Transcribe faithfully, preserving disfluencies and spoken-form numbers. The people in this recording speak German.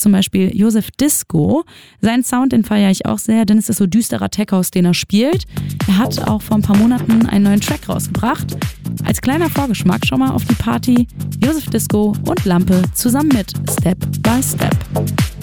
zum Beispiel Joseph Disco. Seinen Sound, den feiere ich auch sehr, denn es ist so düsterer Tech-House, den er spielt. Er hat auch vor ein paar Monaten einen neuen Track rausgebracht. Als kleiner Vorgeschmack schon mal auf die Party Joseph Disco und Lampe zusammen mit Step by Step.